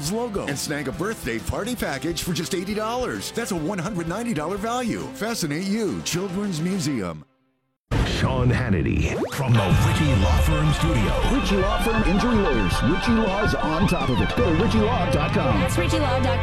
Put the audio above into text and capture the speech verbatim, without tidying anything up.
Cubs logo and snag a birthday party package for just eighty dollars. That's a one hundred ninety dollars value. Fascinate You, Children's Museum. Sean Hannity from the Ritchie Law Firm Studio. Ritchie Law Firm Injury Lawyers. Ritchie Law's on top of it. Go to ritchie law dot com. That's ritchie law dot com.